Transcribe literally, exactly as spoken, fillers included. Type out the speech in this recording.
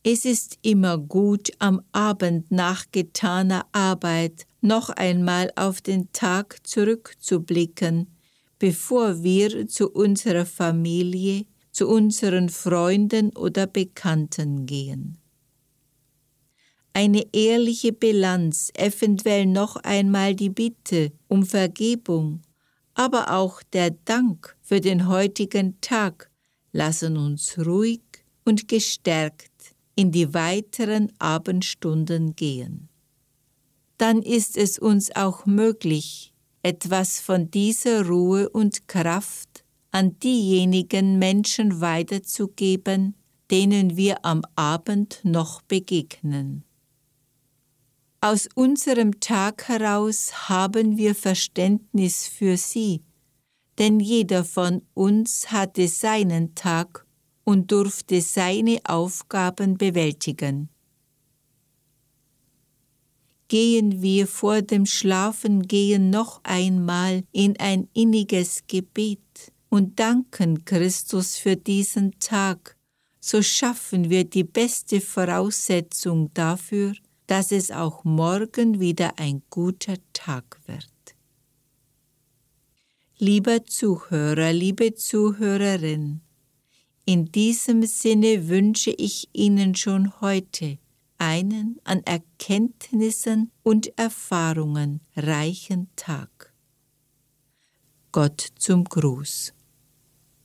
Es ist immer gut, am Abend nach getaner Arbeit noch einmal auf den Tag zurückzublicken, bevor wir zu unserer Familie, zu unseren Freunden oder Bekannten gehen. Eine ehrliche Bilanz, eventuell noch einmal die Bitte um Vergebung, aber auch der Dank für den heutigen Tag lassen uns ruhig und gestärkt in die weiteren Abendstunden gehen. Dann ist es uns auch möglich, etwas von dieser Ruhe und Kraft an diejenigen Menschen weiterzugeben, denen wir am Abend noch begegnen. Aus unserem Tag heraus haben wir Verständnis für sie, denn jeder von uns hatte seinen Tag und durfte seine Aufgaben bewältigen. Gehen wir vor dem Schlafengehen noch einmal in ein inniges Gebet und danken Christus für diesen Tag, so schaffen wir die beste Voraussetzung dafür, dass es auch morgen wieder ein guter Tag wird. Lieber Zuhörer, liebe Zuhörerin, in diesem Sinne wünsche ich Ihnen schon heute einen an Erkenntnissen und Erfahrungen reichen Tag. Gott zum Gruß.